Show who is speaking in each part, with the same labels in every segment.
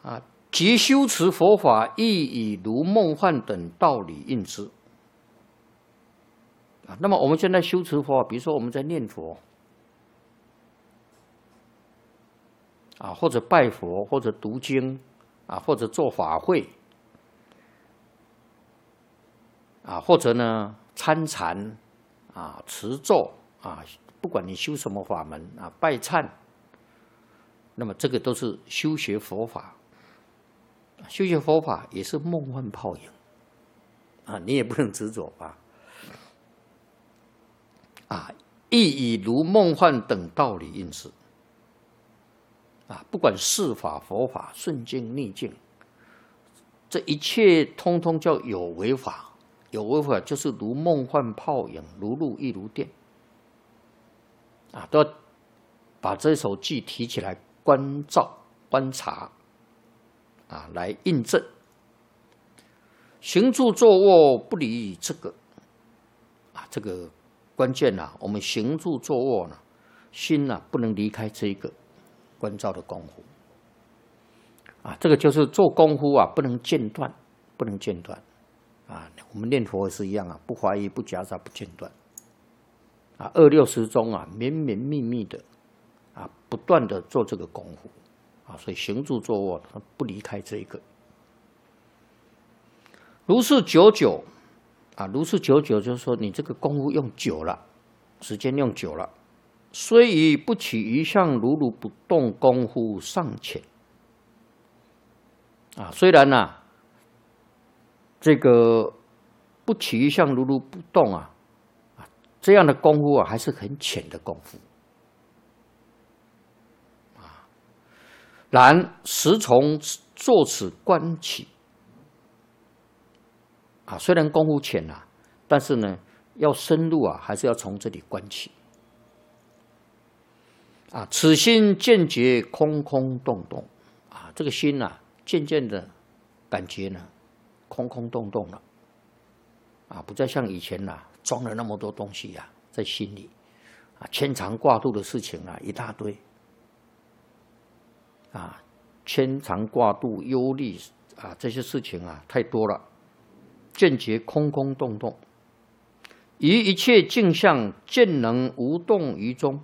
Speaker 1: 即修持佛法，亦以如梦幻等道理应之。那么我们现在修持佛法，比如说我们在念佛或者拜佛，或者读经或者做法会或者呢参禅持咒不管你修什么法门拜忏，那么这个都是修学佛法。修学佛法也是梦幻泡影你也不能执着亦以如梦幻等道理应之不管世法佛法顺境逆境，这一切通通叫有为法。有为法就是如梦幻泡影，如露亦如电都要把这首偈提起来关照观察来印证。行住坐卧不离这个这个关键我们行住坐卧呢，心不能离开这个关照的功夫这个就是做功夫不能间断，不能间断我们念佛也是一样不怀疑，不夹杂，不间断二六时中绵绵密密的不断的做这个功夫所以行住坐卧不离开这一个。如是久久如是久久就是说你这个功夫用久了，时间用久了，虽以不起一相如如不动功夫尚浅虽然这个不起一相如如不动这样的功夫还是很浅的功夫然时从坐此观起虽然功夫浅但是呢要深入还是要从这里观起此心渐觉空空洞洞这个心渐渐的感觉呢空空洞洞了不再像以前装了那么多东西在心里牵肠挂肚的事情一大堆牵肠挂肚忧虑这些事情太多了，渐觉空空洞洞，于一切境相渐能无动于衷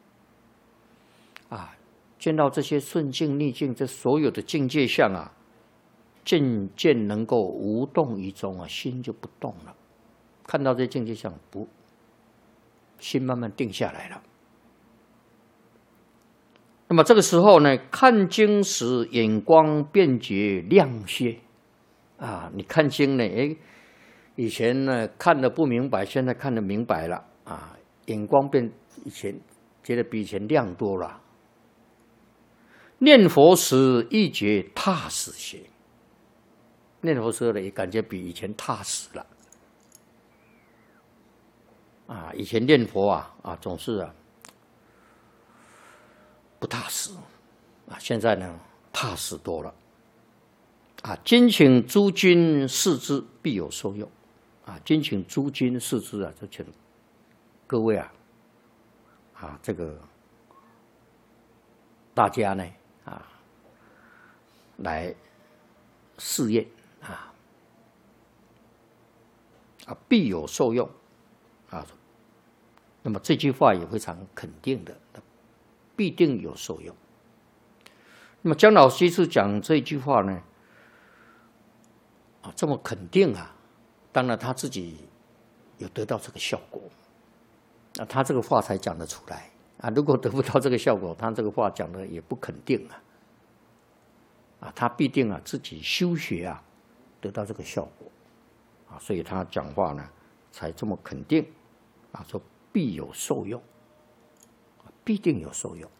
Speaker 1: 见到这些顺境逆境，这所有的境界相渐渐能够无动于衷心就不动了。看到这境界相心慢慢定下来了。那么这个时候呢，看经时眼光便觉亮些你看经呢，以前呢看得不明白，现在看得明白了眼光变以前觉得比以前亮多了。念佛时亦觉踏实些，念佛时呢也感觉比以前踏实了以前念佛总是不踏实现在呢踏实多了今请诸君视之，必有受用今请诸君视之就请各位这个大家呢来试验必有受用那么这句话也非常肯定的，必定有受用。那么姜老居士讲这句话呢这么肯定当然他自己有得到这个效果他这个话才讲得出来如果得不到这个效果，他这个话讲的也不肯定他必定自己修学得到这个效果所以他讲话呢才这么肯定说必有受用，必定有受用。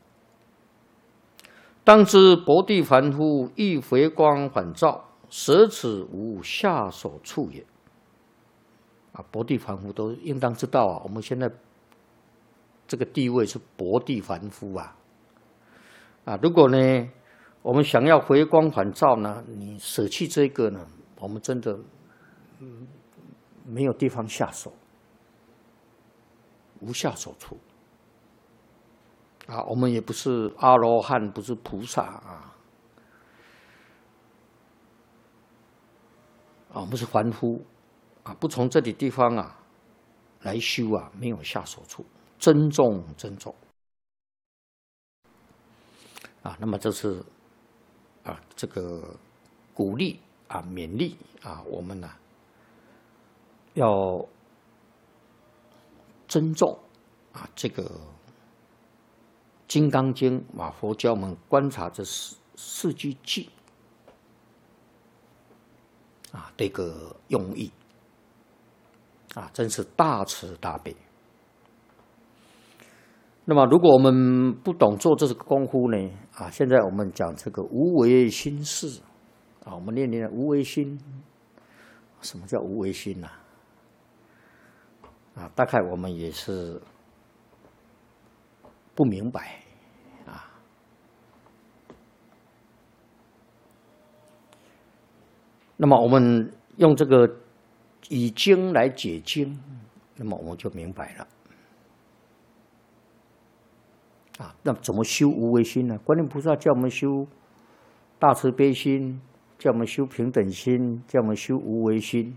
Speaker 1: 当知薄地凡夫亦回光返照，舍此无下手处也薄地凡夫都应当知道我们现在这个地位是薄地凡夫如果呢我们想要回光返照呢，你舍弃这个呢，我们真的没有地方下手，无下手处我们也不是阿罗汉，不是菩萨啊，我们是凡夫啊，不从这里地方啊来修啊，没有下手处，珍重啊。那么这是啊这个鼓励啊勉励啊我们呢要尊重啊这个《金刚经》啊，佛教我们观察这四句偈啊的一个用意啊，真是大慈大悲。那么，如果我们不懂做这个功夫呢？啊，现在我们讲这个无为心事啊，我们念无为心，什么叫无为心呢？啊，大概我们也是不明白啊。那么我们用这个以经来解经，那么我们就明白了。啊，那怎么修无为心呢？观音菩萨叫我们修大慈悲心，叫我们修平等心，叫我们修无为心。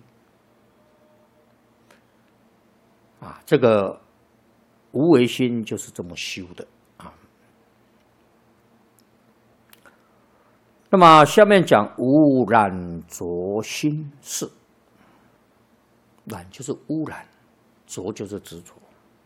Speaker 1: 啊，这个无为心就是这么修的啊。那么下面讲无染浊心事，染就是污染，浊就是执着。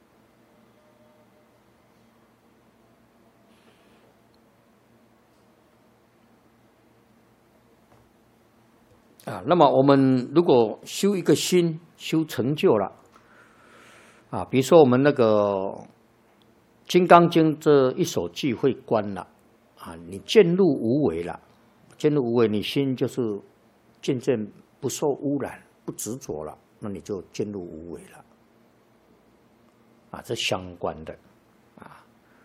Speaker 1: 啊，那么我们如果修一个心，修成就了，啊，比如说我们那个《金刚经》这一首偈会观了，啊，你渐入无为了，渐入无为，你心就是渐渐不受污染，不执着了，那你就渐入无为了，啊，这相关的，啊。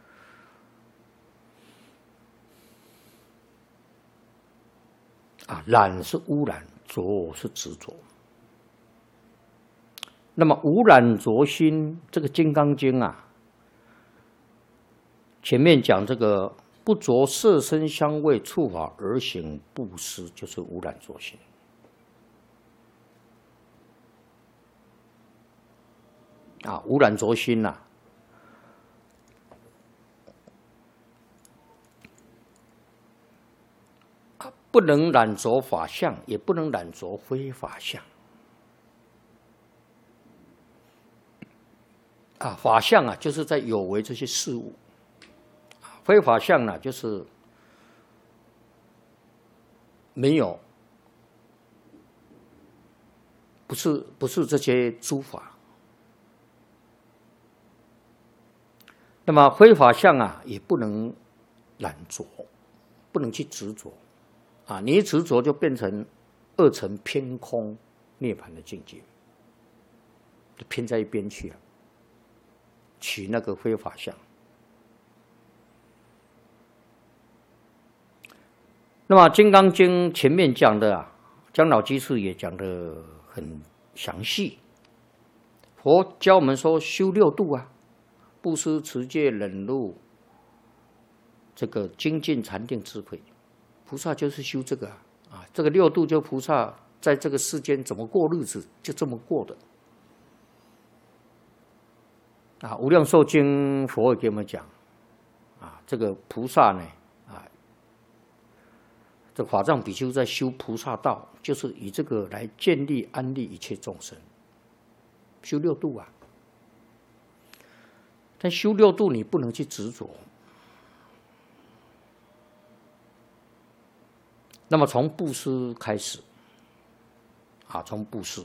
Speaker 1: 啊，染是污染，浊是执着。那么无染浊心，这个《金刚经》啊，前面讲这个不着色声香味触法而行布施，就是无染浊心。啊，无染浊心呐，不能染着法相，也不能染着非法相。啊，法相啊，就是在有为这些事物；非法相呢，就是没有，不是这些诸法。那么非法相啊，也不能染着，不能去执着。啊，你一执着就变成二乘偏空涅槃的境界，就偏在一边去了，取那个非法相。那么《金刚经》前面讲的啊，姜老居士也讲得很详细。佛教我们说修六度啊，布施、持戒、忍辱，这个精进、禅定、智慧。菩萨就是修这个啊，这个六度就菩萨在这个世间怎么过日子，就这么过的。啊，《无量寿经》佛也给我们讲，啊，这个菩萨呢，啊，这法藏比丘在修菩萨道，就是以这个来建立安利一切众生，修六度啊。但修六度你不能去执着。那么从布施开始，啊，从布施，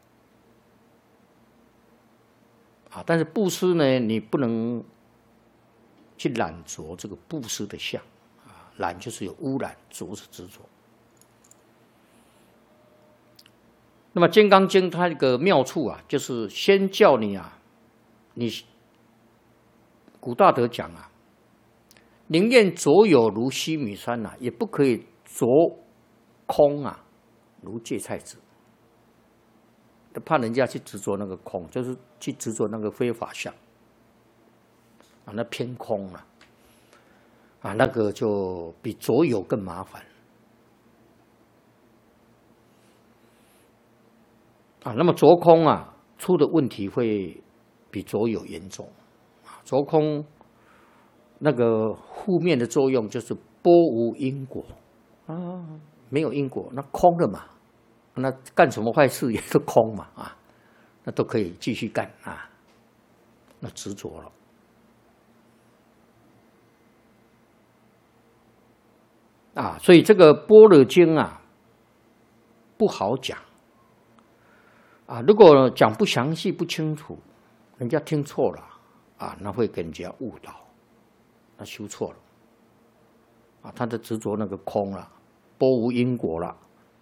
Speaker 1: 啊，但是布施呢，你不能去染着这个布施的相，啊，染就是有污染，着是执着。那么《金刚经》它一个妙处啊，就是先叫你啊，你古大德讲啊，宁愿着有如须弥山呐，也不可以着空啊，如芥菜籽。怕人家去执着那个空，就是去执着那个非法相啊，那偏空了啊，那个就比着有更麻烦那么着空啊出的问题会比着有严重。着空那个负面的作用就是波无因果啊，没有因果，那空了嘛，那干什么坏事也是空嘛啊，那都可以继续干啊，那执着了。所以这个般若经啊不好讲如果讲不详细不清楚，人家听错了那会给人家误导，那修错了他的执着那个空了，波无因果了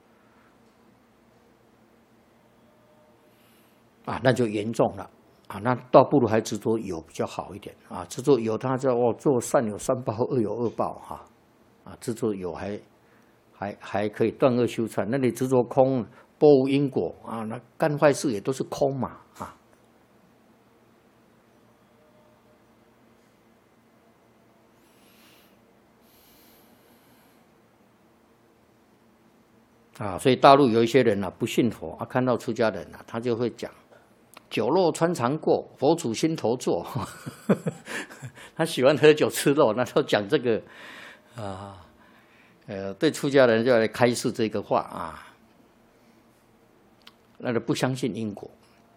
Speaker 1: 那就严重了那倒不如还执着有比较好一点执着有他叫做善有三报，恶有恶报执着有还可以断恶修善，那你执着空，波无因果那干坏事也都是空嘛所以大陆有一些人不信佛看到出家人他就会讲酒肉穿肠过，佛祖心头坐他喜欢喝酒吃肉，那就讲这个对出家人就来开示这个话那就不相信因果。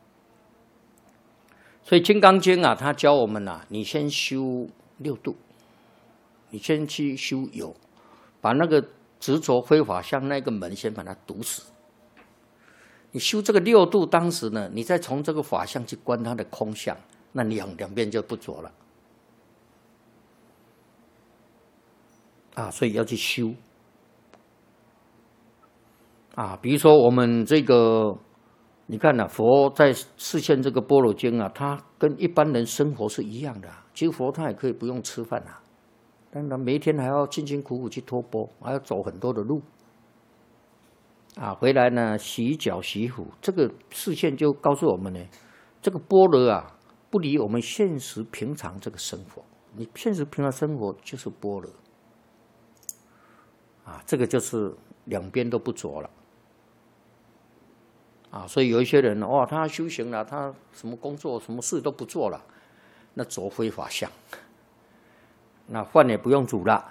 Speaker 1: 所以《金刚经》他教我们你先修六度，你先去修有，把那个执着非法相那个门先把它堵死。你修这个六度，当时呢，你再从这个法相去观它的空相，那你两边就不着了所以要去修比如说我们这个，你看佛在示现这个般若经他跟一般人生活是一样的其实佛他也可以不用吃饭但他每一天还要辛辛苦苦去托钵，还要走很多的路回来呢洗脚洗壶，这个示现就告诉我们呢，这个般若不离我们现实平常这个生活，你现实平常生活就是般若这个就是两边都不着了所以有一些人他修行了，他什么工作什么事都不做了，那着非法相，那饭也不用煮了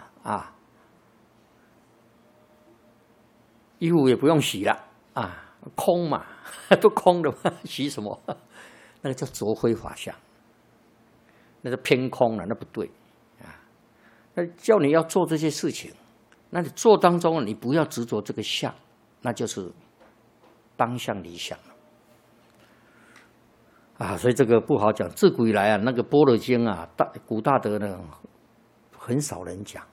Speaker 1: 衣服也不用洗了空嘛都空的嘛，洗什么那个叫着非法相，那是偏空了，那不对那叫你要做这些事情，那你做当中你不要执着这个相，那就是当相离相所以这个不好讲。自古以来那个般若经古大德呢很少人讲。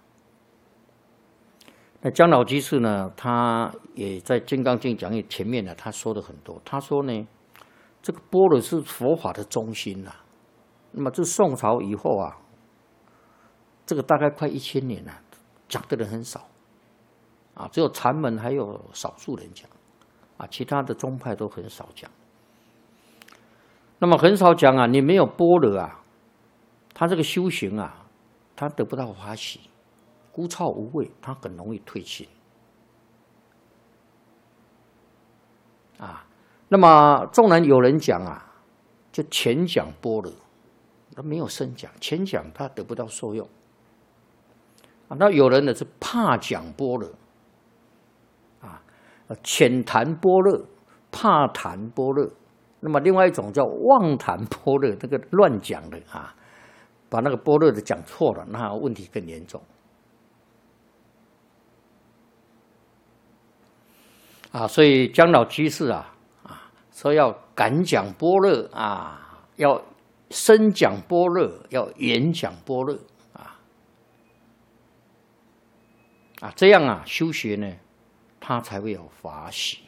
Speaker 1: 那姜老居士呢，他也在《金刚经》讲义前面呢，他说的很多。他说呢，这个般若是佛法的中心那么这宋朝以后这个大概快1000年了，讲的人很少只有禅门还有少数人讲其他的宗派都很少讲。那么很少讲你没有般若他这个修行他得不到法喜，枯燥无味，他很容易退心那么纵然有人讲就浅讲般若，他没有深讲，浅讲他得不到受用那有人呢是怕讲般若浅谈般若，怕谈般若。那么另外一种叫妄谈般若，这个乱讲的把那个般若的讲错了，那问题更严重所以姜老居士说要敢讲般若要深讲般若，要演讲般若这样修学呢，他才会有法喜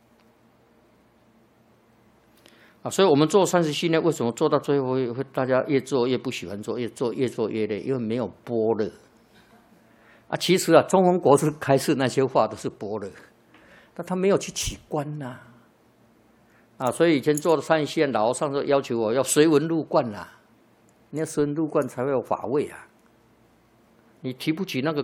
Speaker 1: 所以我们做30系列，为什么做到最后会大家越做越不喜欢做，越做越累？因为没有般若其实中弘国师开示那些话都是般若，但他没有去起观所以以前做的30系列，老和尚说要求我要随文入观你要随文入观才会有法味你提不起那个